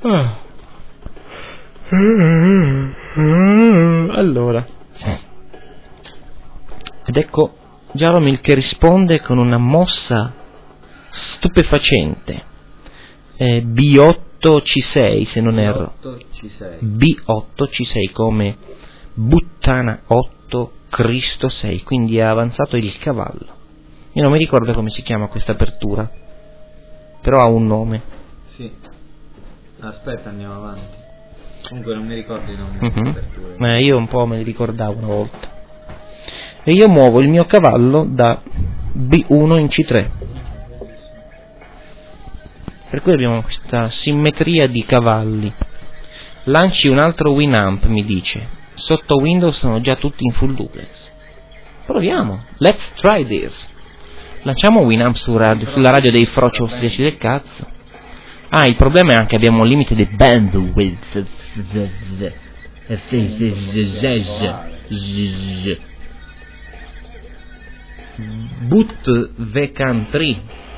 Allora, ed ecco Jaromil che risponde con una mossa stupefacente. B8 C6 se non erro. B8 C6 come Buttana 8 Cristo 6, quindi è avanzato il cavallo. Io non mi ricordo come si chiama questa apertura, però ha un nome. Sì. Aspetta, andiamo avanti. Comunque non mi ricordo i nomi delle aperture. Ma io un po' me li ricordavo una volta. E io muovo il mio cavallo da B1 in C3. Per cui abbiamo questa simmetria di cavalli. Lanci un altro Winamp, mi dice. Sotto Windows sono già tutti in full duplex. Proviamo. Let's try this. Lanciamo Winamp sulla radio dei froci austriaci del cazzo. Ah, il problema è anche che abbiamo un limite di bandwidth. Boot VCAN 3